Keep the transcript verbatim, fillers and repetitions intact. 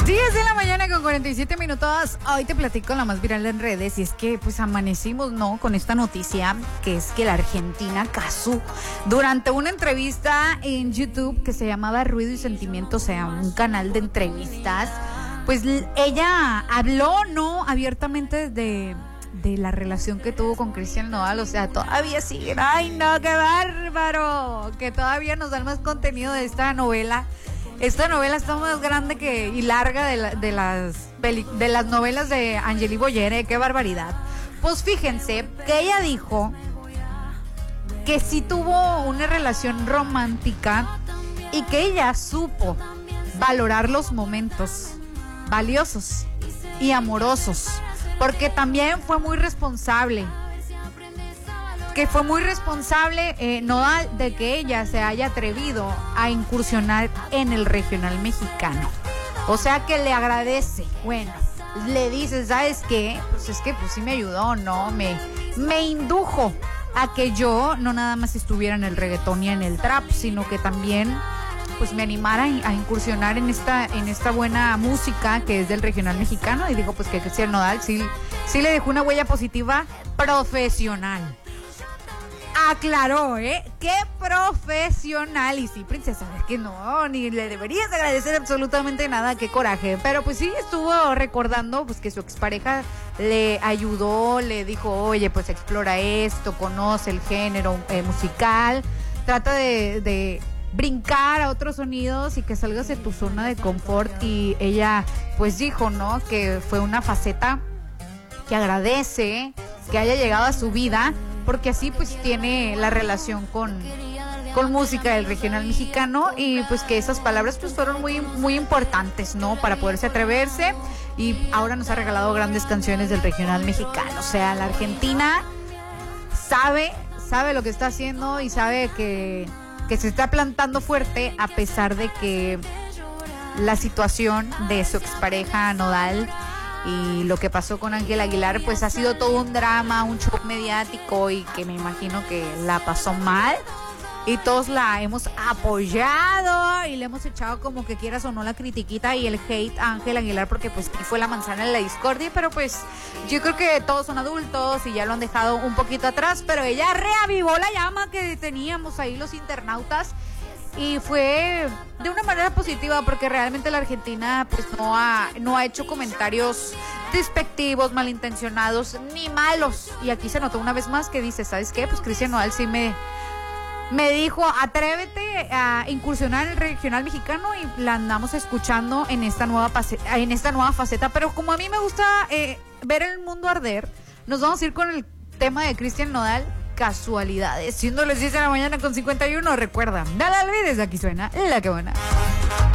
diez de la mañana con cuarenta y siete minutos. Hoy te platico la más viral en redes. Y es que pues amanecimos, ¿no? Con esta noticia, que es que la argentina Cazzu, durante una entrevista en YouTube que se llamaba Ruido y Sentimiento, o sea, un canal de entrevistas, pues ella habló, ¿no? Abiertamente de, de la relación que tuvo con Cristian Nodal. O sea, todavía siguen. ¡Ay, no! ¡Qué bárbaro! Que todavía nos dan más contenido de esta novela. Esta novela está más grande que y larga de, la, de, las, peli, de las novelas de Angeli Boyer, ¿eh? ¡Qué barbaridad! Pues fíjense que ella dijo que sí tuvo una relación romántica y que ella supo valorar los momentos valiosos y amorosos, porque también fue muy responsable. Que fue muy responsable eh, Nodal de que ella se haya atrevido a incursionar en el regional mexicano. O sea que le agradece. Bueno, le dice, ¿sabes qué? Pues es que pues sí me ayudó, ¿no? Me, me indujo a que yo no nada más estuviera en el reggaetón y en el trap, sino que también pues me animara a incursionar en esta, en esta buena música que es del regional mexicano. Y digo pues que Cristian Nodal sí, sí le dejó una huella positiva profesional. Aclaró, ¿eh? ¡Qué profesional! Y sí, princesa, es que no, ni le deberías agradecer absolutamente nada, qué coraje. Pero pues sí, estuvo recordando pues que su expareja le ayudó, le dijo, oye, pues explora esto, conoce el género eh, musical, trata de, de brincar a otros sonidos y que salgas de tu zona de confort. Y ella pues dijo, ¿no? Que fue una faceta que agradece que haya llegado a su vida, porque así pues tiene la relación con, con música del regional mexicano. Y pues que esas palabras pues fueron muy, muy importantes, ¿no? Para poderse atreverse, y ahora nos ha regalado grandes canciones del regional mexicano. O sea, la Argentina sabe, sabe lo que está haciendo y sabe que, que se está plantando fuerte, a pesar de que la situación de su expareja Nodal y lo que pasó con Ángel Aguilar pues ha sido todo un drama, un show mediático, y que me imagino que la pasó mal, y todos la hemos apoyado y le hemos echado, como que quieras o no, la critiquita y el hate a Ángel Aguilar, porque pues fue la manzana en la discordia. Pero pues yo creo que todos son adultos y ya lo han dejado un poquito atrás, pero ella reavivó la llama que teníamos ahí los internautas. Y fue de una manera positiva, porque realmente la Argentina pues no ha, no ha hecho comentarios despectivos, malintencionados ni malos. Y aquí se notó una vez más que dice, ¿sabes qué? Pues Cristian Nodal sí me, me dijo, atrévete a incursionar en el regional mexicano, y la andamos escuchando en esta nueva, faceta, en esta nueva faceta. Pero como a mí me gusta eh, ver el mundo arder, nos vamos a ir con el tema de Cristian Nodal, Casualidades. Siendo las diez de la mañana con cincuenta y uno, recuerda, no la olvides, aquí suena La Que Buena.